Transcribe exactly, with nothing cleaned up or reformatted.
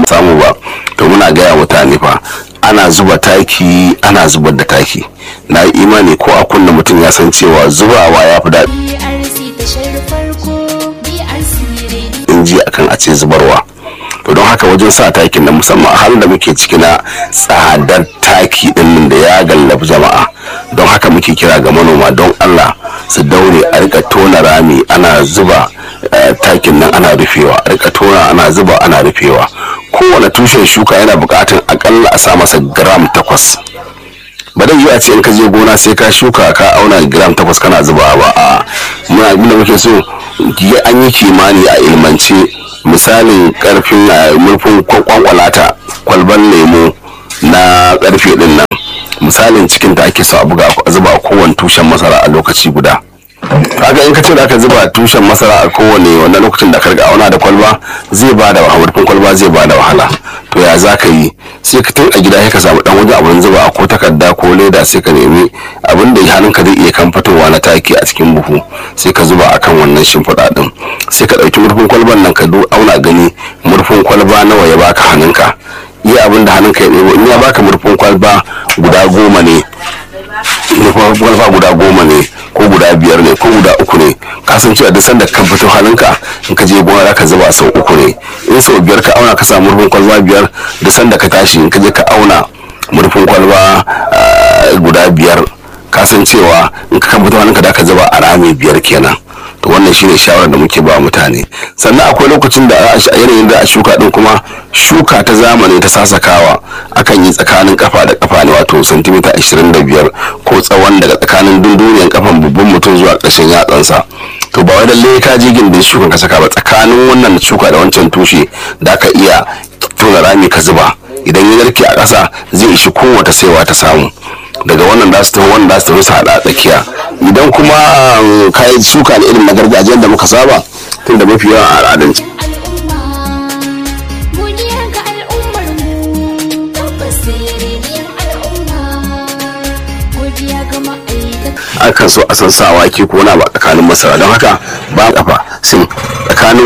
samu ba to muna gaya mutane fa ana zuba taki ana zubar da taki. Na yi imani ko a kunna mutum ya san cewa zubawa ya fi daɗi in ji akan a ce zubarwa. To don haka wajen sa takin nan musamman a halin da muke ciki na tsadar taki din da ya gallabi jama'a, don haka muke kira ga manoma don Allah su daure a rika tona rami ana zuba takin nan ana rufewa, a rika tona ana zuba ana rufewa. Kowane tushen shuka yana buƙatar akalla a sa masa gram takwas. Ba dai yi a ce in ka je gona sai ka shuka ka auna gram takwas kana zuba ba a muna abinda muke so an yi kimani a ilmance. Misalin karfin murfin kwankwalata kwalban lemo na karfe din nan, misalin cikin ta ake so a buga a zuba kowane tushen masara a lokaci guda. Kaga in ka ce da aka zuba tushen masara a kowane wannan lokacin da ka riga auna da kwalba zai ba da wahala, murfin kwalba zai ba da wahala. To ya za ka yi? Sai ka tun a gida sai ka samu dan wajen abin zuba ko takarda ko leda, sai ka nemi abin da hannunka zai iya kan fitowa na taki a cikin buhu sai ka zuba akan wannan shimfiɗa din. Sai ka ɗauki murfin kwalban nan ka do auna gani murfin kwalba nawa ya baka hannunka, iya abin da hannunka ya ɗebo. In ya baka murfin kwalba guda goma ne, murfin kwalba guda goma ne ko guda biyar ne ko guda uku ne, ka san cewa duk sanda ka fito hannunka in ka je gona ka zuba sau uku ne. In sau biyar ka auna ka samu murfin kwalba biyar, duk sanda ka tashi in ka je ka auna murfin kwalba guda biyar, ka san cewa in ka fito hannunka da ka zuba a rami biyar kenan. To wannan shine shawarar da muke ba mutane. Sannan akwai lokacin da a yanayin da a shuka din kuma shuka ta zamani ta sasakawa akan yi tsakanin kafa da kafa ne, wato santimita ashirin da biyar ko tsawon daga tsakanin dunduniyan kafan babban mutum zuwa ƙarshen yatsansa. To ba wai lalle ka je gindin shukan ka saka ba, tsakanin wannan shuka da wancan tushe da ka iya tona rami ka zuba, idan ya narke a ƙasa zai ishi kowace saiwa ta samu. Daga wannan da su tafi wannan da su tafi su haɗa a tsakiya. Idan kuma kayan shuka ne irin na gargajiyar da muka saba tun da mafi yawan al'adance akan so a san sa wake ko na ba tsakanin masara, don haka ba kafa sun tsakanin